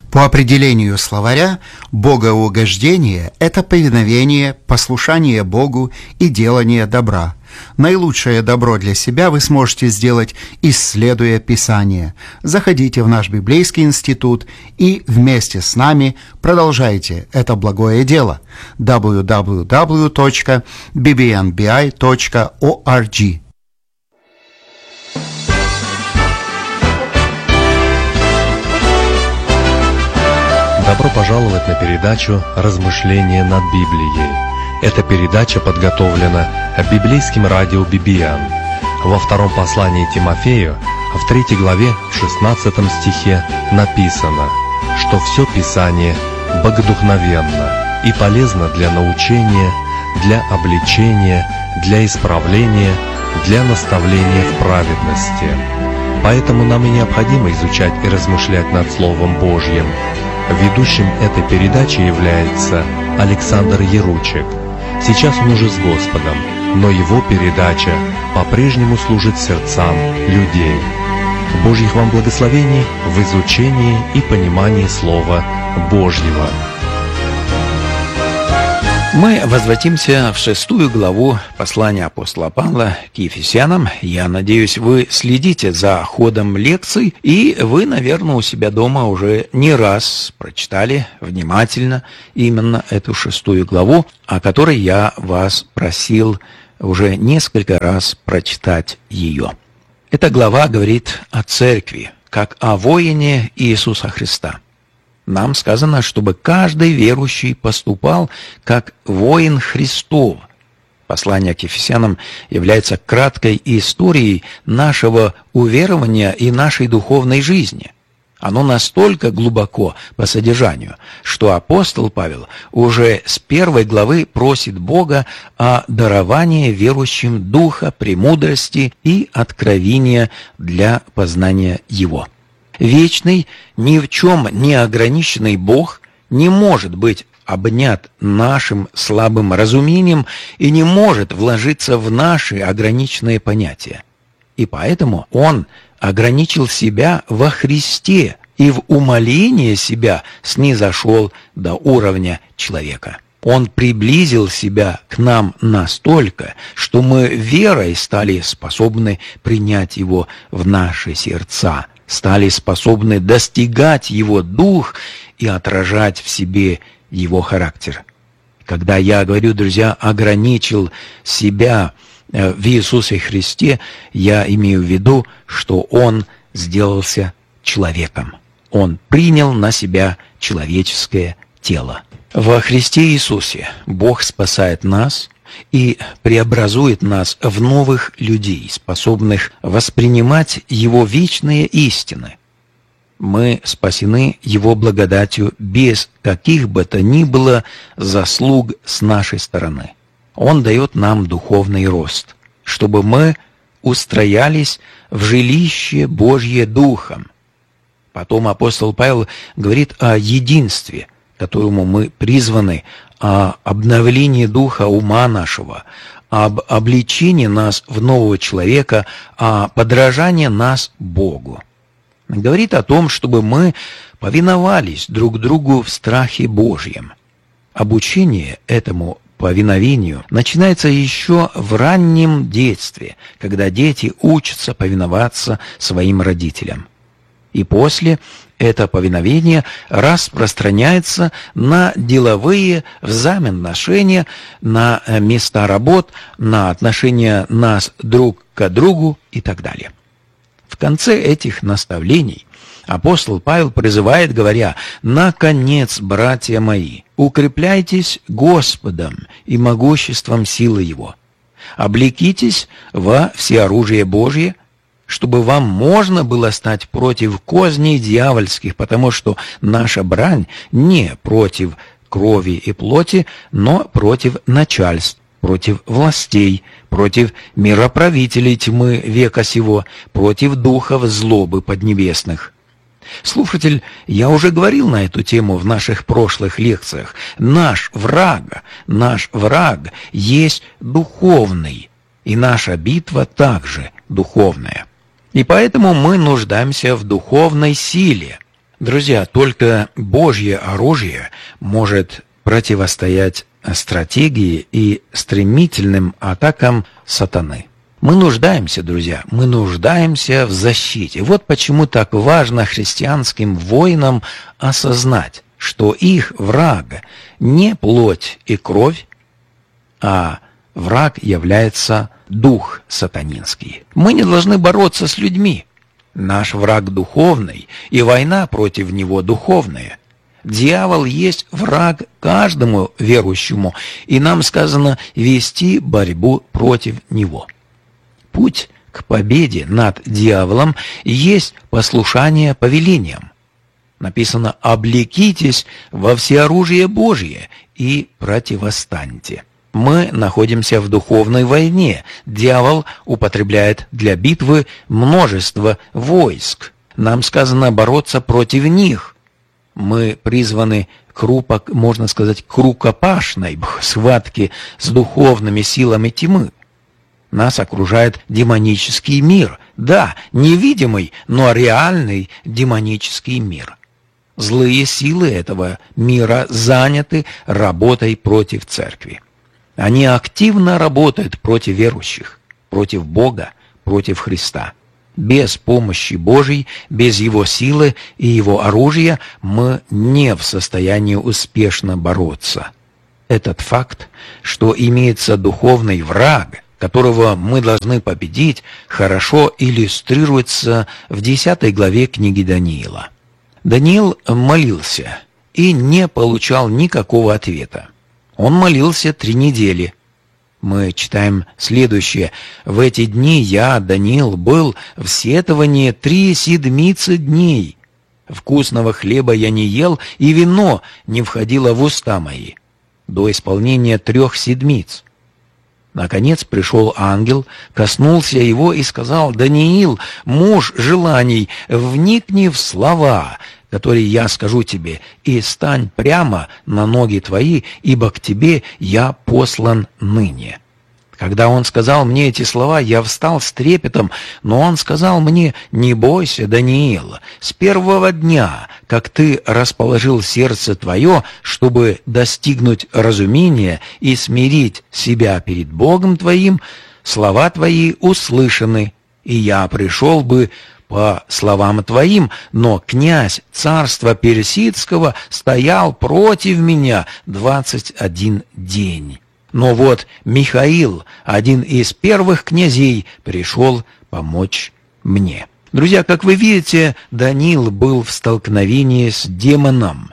По определению словаря, богоугождение – это повиновение, послушание Богу и делание добра. Наилучшее добро для себя вы сможете сделать, исследуя Писание. Заходите в наш библейский институт и вместе с нами продолжайте это благое дело. www.bbnbi.org. Добро пожаловать на передачу «Размышления над Библией». Эта передача подготовлена библейским радио «Бибиан». Во втором послании Тимофею, в 3 главе, в 16 стихе написано, что все Писание богодухновенно и полезно для научения, для обличения, для исправления, для наставления в праведности. Поэтому нам и необходимо изучать и размышлять над Словом Божьим. Ведущим этой передачи является Александр Яручек. Сейчас он уже с Господом, но его передача по-прежнему служит сердцам людей. Божьих вам благословений в изучении и понимании Слова Божьего. Мы возвратимся в 6 главу послания апостола Павла к Ефесянам. Я надеюсь, вы следите за ходом лекций, и вы, наверное, у себя дома уже не раз прочитали внимательно именно эту 6 главу, о которой я вас просил уже несколько раз прочитать ее. Эта глава говорит о церкви, как о воине Иисуса Христа. Нам сказано, чтобы каждый верующий поступал как воин Христов. Послание к Ефесянам является краткой историей нашего уверования и нашей духовной жизни. Оно настолько глубоко по содержанию, что апостол Павел уже с 1 главы просит Бога о даровании верующим духа, премудрости и откровения для познания Его. Вечный, ни в чем не ограниченный Бог не может быть обнят нашим слабым разумением и не может вложиться в наши ограниченные понятия. И поэтому Он ограничил себя во Христе и в умолении себя снизошел до уровня человека. Он приблизил себя к нам настолько, что мы верой стали способны принять Его в наши сердца, стали способны достигать Его дух и отражать в себе Его характер. Когда я говорю, друзья, ограничил себя в Иисусе Христе, я имею в виду, что Он сделался человеком. Он принял на себя человеческое тело. Во Христе Иисусе Бог спасает нас и преобразует нас в новых людей, способных воспринимать Его вечные истины. Мы спасены Его благодатью без каких бы то ни было заслуг с нашей стороны. Он дает нам духовный рост, чтобы мы устроялись в жилище Божье Духом. Потом апостол Павел говорит о единстве, к которому мы призваны, о обновлении духа ума нашего, об обличении нас в нового человека, о подражании нас Богу. Говорит о том, чтобы мы повиновались друг другу в страхе Божьем. Обучение этому повиновению начинается еще в раннем детстве, когда дети учатся повиноваться своим родителям. И после это повиновение распространяется на деловые взаимоотношения, на места работ, на отношения нас друг к другу и так далее. В конце этих наставлений апостол Павел призывает, говоря: «Наконец, братья мои, укрепляйтесь Господом и могуществом силы Его, облекитесь во всеоружие Божье, чтобы вам можно было стать против козней дьявольских, потому что наша брань не против крови и плоти, но против начальств, против властей, против мироправителей тьмы века сего, против духов злобы поднебесных». Слушатель, я уже говорил на эту тему в наших прошлых лекциях. Наш враг есть духовный, и наша битва также духовная. И поэтому мы нуждаемся в духовной силе. Друзья, только Божье оружие может противостоять стратегии и стремительным атакам сатаны. Мы нуждаемся, друзья, мы нуждаемся в защите. Вот почему так важно христианским воинам осознать, что их враг не плоть и кровь, а враг является дух сатанинский. Мы не должны бороться с людьми. Наш враг духовный, и война против него духовная. Дьявол есть враг каждому верующему, и нам сказано вести борьбу против него. Путь к победе над дьяволом есть послушание повелениям. Написано: «Облекитесь во всеоружие Божие и противостаньте». Мы находимся в духовной войне. Дьявол употребляет для битвы множество войск. Нам сказано бороться против них. Мы призваны к рукопашной схватке с духовными силами тьмы. Нас окружает демонический мир. Да, невидимый, но реальный демонический мир. Злые силы этого мира заняты работой против церкви. Они активно работают против верующих, против Бога, против Христа. Без помощи Божьей, без Его силы и Его оружия мы не в состоянии успешно бороться. Этот факт, что имеется духовный враг, которого мы должны победить, хорошо иллюстрируется в 10 главе книги Даниила. Даниил молился и не получал никакого ответа. Он молился 3 недели. Мы читаем следующее. «В эти дни я, Даниил, был в сетовании 3 седмицы дней. Вкусного хлеба я не ел, и вино не входило в уста мои, до исполнения 3 седмиц. Наконец пришел ангел, коснулся его и сказал: Даниил, муж желаний, вникни в слова, которые я скажу тебе, и стань прямо на ноги твои, ибо к тебе я послан ныне». Когда он сказал мне эти слова, я встал с трепетом, но он сказал мне: «Не бойся, Даниил, с первого дня, как ты расположил сердце твое, чтобы достигнуть разумения и смирить себя перед Богом твоим, слова твои услышаны, и я пришел бы по словам твоим, но князь царства персидского стоял против меня 21 день». Но вот Михаил, один из первых князей, пришел помочь мне. Друзья, как вы видите, Даниил был в столкновении с демоном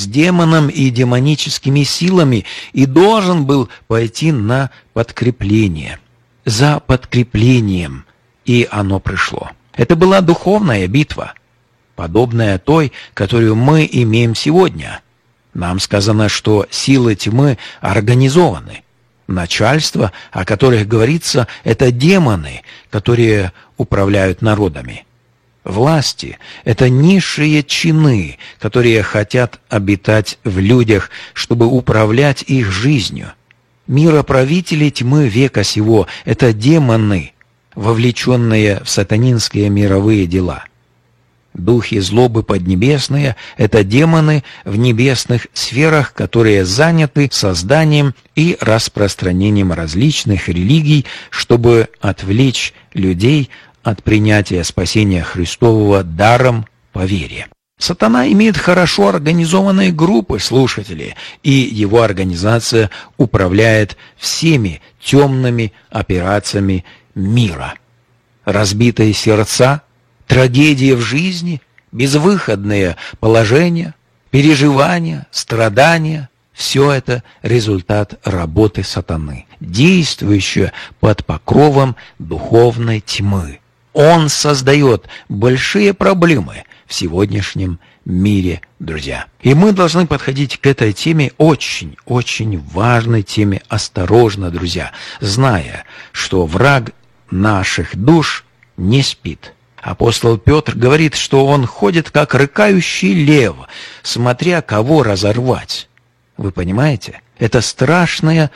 и демоническими силами и должен был пойти на подкрепление. За подкреплением, и оно пришло. Это была духовная битва, подобная той, которую мы имеем сегодня. Нам сказано, что силы тьмы организованы. Начальство, о которых говорится, это демоны, которые управляют народами. Власти – это низшие чины, которые хотят обитать в людях, чтобы управлять их жизнью. Мироправители тьмы века сего – это демоны, вовлеченные в сатанинские мировые дела. Духи злобы поднебесные – это демоны в небесных сферах, которые заняты созданием и распространением различных религий, чтобы отвлечь людей от принятия спасения Христового даром по вере. Сатана имеет хорошо организованные группы слушателей, и его организация управляет всеми темными операциями мира. Разбитые сердца, трагедия в жизни, безвыходные положения, переживания, страдания – все это результат работы сатаны, действующей под покровом духовной тьмы. Он создает большие проблемы в сегодняшнем мире, друзья. И мы должны подходить к этой теме, очень важной теме, осторожно, друзья, зная, что враг наших душ не спит. Апостол Петр говорит, что он ходит как рыкающий лев, смотря кого разорвать. Вы понимаете? Это страшная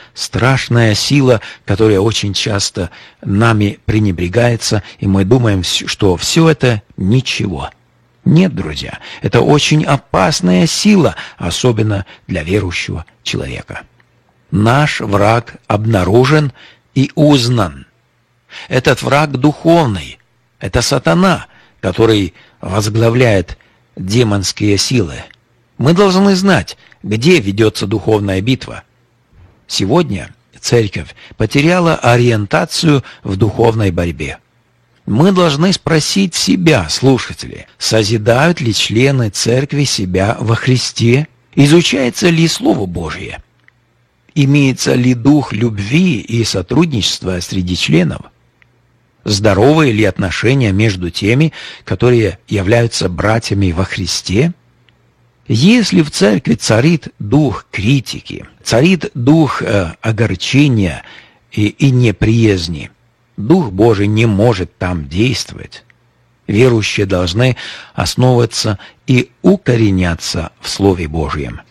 сила, которая очень часто нами пренебрегается, и мы думаем, что все это ничего. Нет, друзья, это очень опасная сила, особенно для верующего человека. Наш враг обнаружен и узнан. Этот враг духовный, это сатана, который возглавляет демонские силы. Мы должны знать, где ведется духовная битва. Сегодня церковь потеряла ориентацию в духовной борьбе. Мы должны спросить себя, слушатели, созидают ли члены церкви себя во Христе? Изучается ли Слово Божье? Имеется ли дух любви и сотрудничества среди членов? Здоровые ли отношения между теми, которые являются братьями во Христе? Если в церкви царит дух критики, царит дух огорчения и неприязни, Дух Божий не может там действовать. Верующие должны основываться и укореняться в Слове Божьем.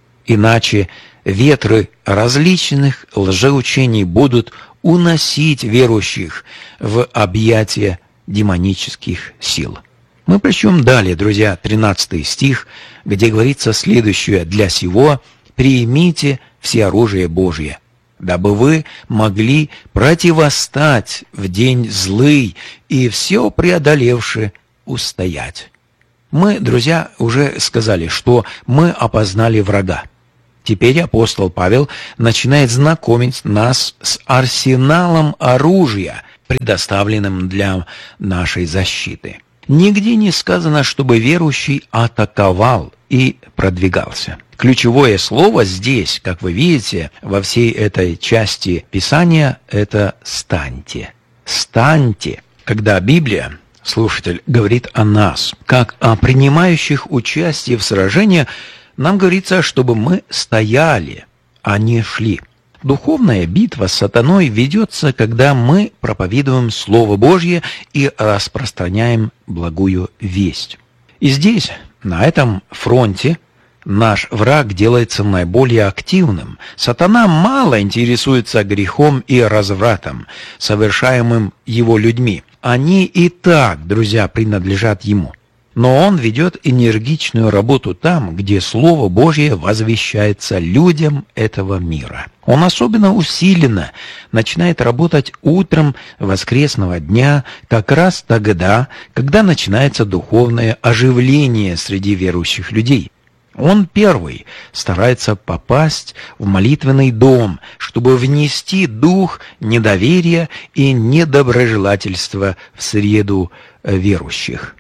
Иначе ветры различных лжеучений будут уносить верующих в объятия демонических сил. Мы прочтем далее, друзья, 13 стих, где говорится следующее: «Для сего примите все оружие Божие, дабы вы могли противостать в день злый и все преодолевши устоять». Мы, друзья, уже сказали, что мы опознали врага. Теперь апостол Павел начинает знакомить нас с арсеналом оружия, предоставленным для нашей защиты. Нигде не сказано, чтобы верующий атаковал и продвигался. Ключевое слово здесь, как вы видите, во всей этой части Писания, это «станьте». «Станьте». Когда Библия, слушатель, говорит о нас, как о принимающих участие в сражении, нам говорится, чтобы мы стояли, а не шли. Духовная битва с сатаной ведется, когда мы проповедуем Слово Божье и распространяем благую весть. И здесь, на этом фронте, наш враг делается наиболее активным. Сатана мало интересуется грехом и развратом, совершаемым его людьми. Они и так, друзья, принадлежат ему. Но он ведет энергичную работу там, где Слово Божье возвещается людям этого мира. Он особенно усиленно начинает работать утром воскресного дня, как раз тогда, когда начинается духовное оживление среди верующих людей. Он первый старается попасть в молитвенный дом, чтобы внести дух недоверия и недоброжелательства в среду верующих.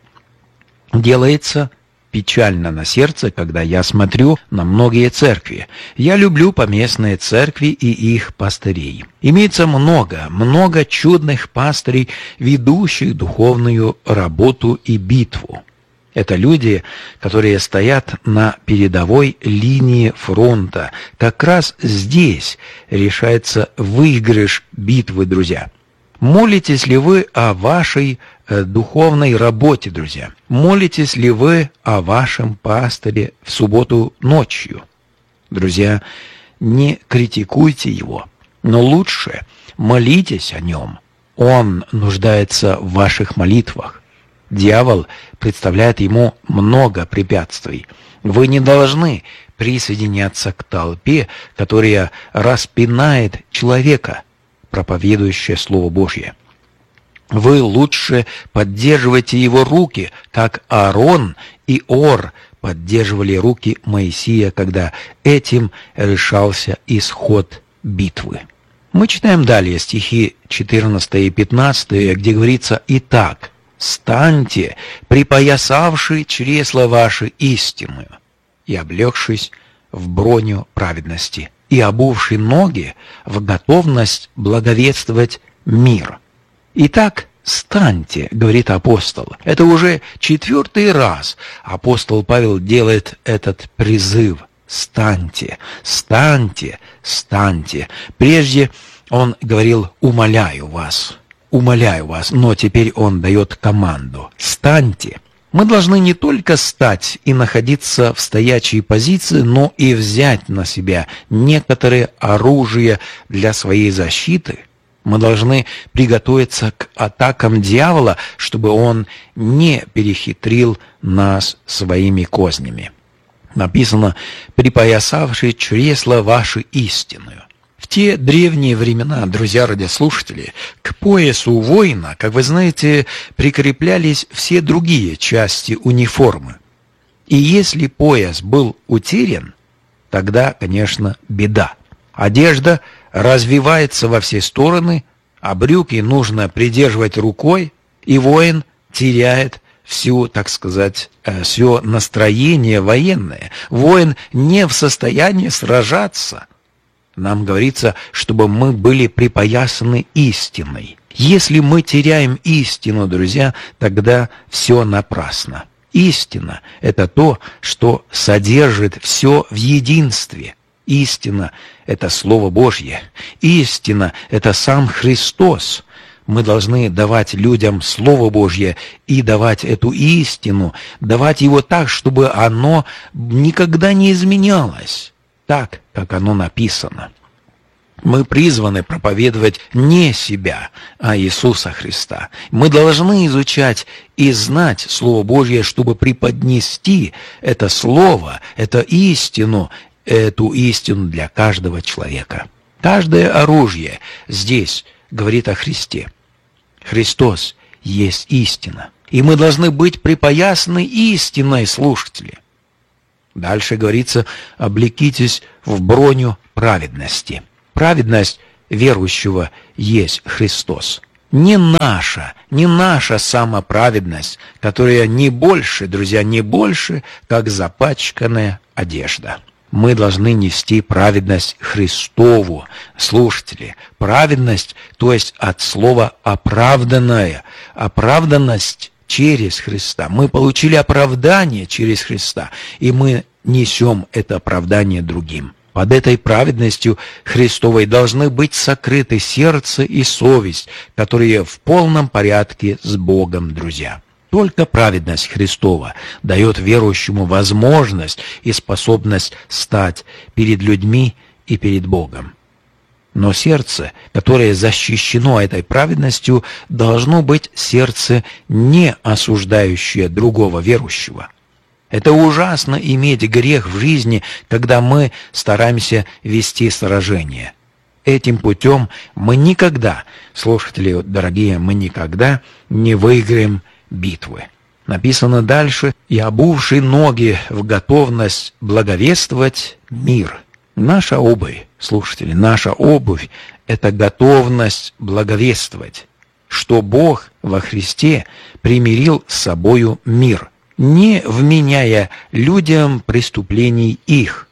Делается печально на сердце, когда я смотрю на многие церкви. Я люблю поместные церкви и их пастырей. Имеется много чудных пастырей, ведущих духовную работу и битву. Это люди, которые стоят на передовой линии фронта. Как раз здесь решается выигрыш битвы, друзья. Молитесь ли вы о вашей духовной работе, друзья? Молитесь ли вы о вашем пастыре в субботу ночью? Друзья, не критикуйте его, но лучше молитесь о нем. Он нуждается в ваших молитвах. Дьявол представляет ему много препятствий. Вы не должны присоединяться к толпе, которая распинает человека, проповедующее Слово Божье. Вы лучше поддерживайте его руки, как Аарон и Ор поддерживали руки Моисея, когда этим решался исход битвы. Мы читаем далее стихи 14 и 15, где говорится: «Итак, станьте, припоясавши чресла ваши истинную, и облегшись в броню праведности, и обувши ноги в готовность благовествовать мир». Итак, станьте, говорит апостол. Это уже 4-й раз апостол Павел делает этот призыв. Станьте, станьте, станьте. Прежде он говорил: умоляю вас, но теперь он дает команду. Станьте. Мы должны не только стать и находиться в стоячей позиции, но и взять на себя некоторые оружия для своей защиты. Мы должны приготовиться к атакам дьявола, чтобы он не перехитрил нас своими кознями. Написано: «Припоясавши чресла ваши истинную». В те древние времена, друзья радиослушатели, к поясу воина, как вы знаете, прикреплялись все другие части униформы. И если пояс был утерян, тогда, конечно, беда. Одежда развивается во все стороны, а брюки нужно придерживать рукой, и воин теряет все, так сказать, все настроение военное. Воин не в состоянии сражаться. Нам говорится, чтобы мы были припоясаны истиной. Если мы теряем истину, друзья, тогда все напрасно. Истина – это то, что содержит все в единстве. Истина – это Слово Божье. Истина – это сам Христос. Мы должны давать людям Слово Божье и давать эту истину, давать его так, чтобы оно никогда не изменялось, так, как оно написано. Мы призваны проповедовать не себя, а Иисуса Христа. Мы должны изучать и знать Слово Божье, чтобы преподнести это Слово, эту истину для каждого человека. Каждое оружие здесь говорит о Христе. Христос есть истина. И мы должны быть припоясаны истиной, слушатели. Дальше говорится: облекитесь в броню праведности. Праведность верующего есть Христос. Не наша самоправедность, которая не больше, друзья, не больше, как запачканная одежда. Мы должны нести праведность Христову. Слушатели, праведность, то есть от слова «оправданная», оправданность через Христа. Мы получили оправдание через Христа, и мы несем это оправдание другим. Под этой праведностью Христовой должны быть сокрыты сердце и совесть, которые в полном порядке с Богом, друзья. Только праведность Христова дает верующему возможность и способность стать перед людьми и перед Богом. Но сердце, которое защищено этой праведностью, должно быть сердце, не осуждающее другого верующего. Это ужасно иметь грех в жизни, когда мы стараемся вести сражение. Этим путем мы никогда, слушатели дорогие, мы никогда не выиграем битвы. Написано дальше: «И обувши ноги в готовность благовествовать мир». Наша обувь, слушатели, наша обувь – это готовность благовествовать, что Бог во Христе примирил с собою мир, не вменяя людям преступлений их.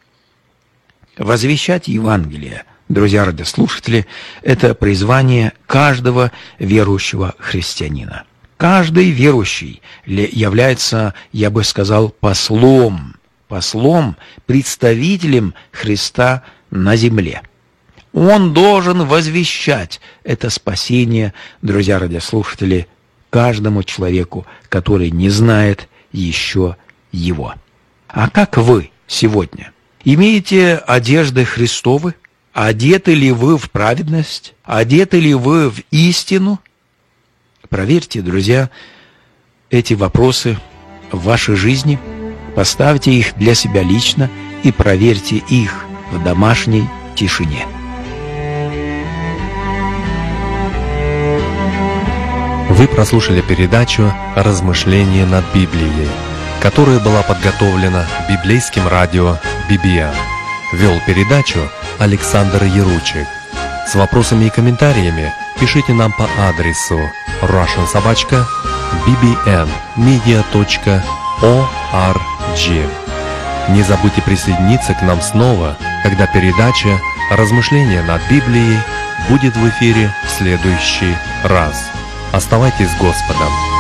Возвещать Евангелие, друзья радиослушатели, это призвание каждого верующего христианина. Каждый верующий является, я бы сказал, послом, представителем Христа на земле. Он должен возвещать это спасение, друзья радиослушатели, каждому человеку, который не знает еще его. А как вы сегодня? Имеете одежды Христовы? Одеты ли вы в праведность? Одеты ли вы в истину? Проверьте, друзья, эти вопросы в вашей жизни, поставьте их для себя лично и проверьте их в домашней тишине. Вы прослушали передачу «Размышления над Библией», которая была подготовлена библейским радио BBN. Вел передачу Александр Яручик. С вопросами и комментариями пишите нам по адресу russian@bbnmedia.org. Не забудьте присоединиться к нам снова, когда передача «Размышления над Библией» будет в эфире в следующий раз. Оставайтесь с Господом.